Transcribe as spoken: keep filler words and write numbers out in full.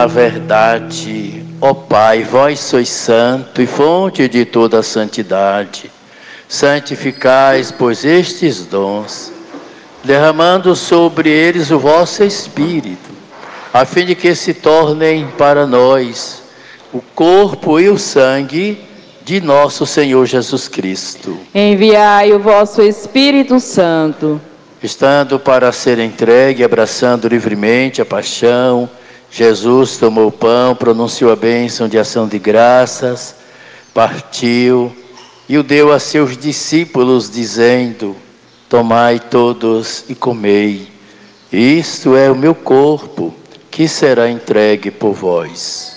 na verdade, ó Pai, vós sois santo e fonte de toda a santidade. Santificais, pois, estes dons, derramando sobre eles o vosso Espírito, a fim de que se tornem para nós o corpo e o sangue de nosso Senhor Jesus Cristo. Enviai o vosso Espírito Santo. Estando para ser entregue, abraçando livremente a paixão, Jesus tomou o pão, pronunciou a bênção de ação de graças, partiu e o deu a seus discípulos, dizendo: tomai todos e comei, isto é o meu corpo, que será entregue por vós.